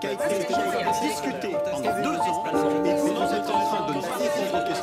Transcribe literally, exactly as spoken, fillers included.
qui a été discuté pendant deux ans et vous êtes en train de nous répondre aux questions.